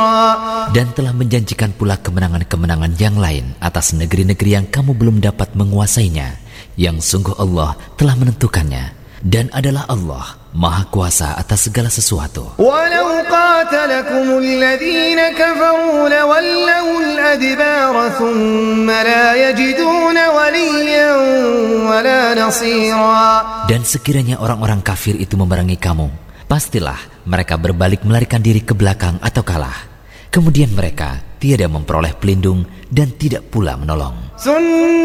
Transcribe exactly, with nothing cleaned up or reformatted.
Dan telah menjanjikan pula kemenangan-kemenangan yang lain atas negeri-negeri yang kamu belum dapat menguasainya, yang sungguh Allah telah menentukannya, dan adalah Allah Maha Kuasa atas segala sesuatu. وَلَوْ قَاتَلَكُمُ الَّذِينَ كَفَرُوا لَوَلَّوُا الْأَدْبَارَ ثُمَّ لَا يَجِدُونَ وَلِيًّا وَلَا نَصِيرًا. Dan sekiranya orang-orang kafir itu memerangi kamu, pastilah mereka berbalik melarikan diri ke belakang atau kalah. Kemudian mereka tiada memperoleh pelindung dan tidak pula menolong.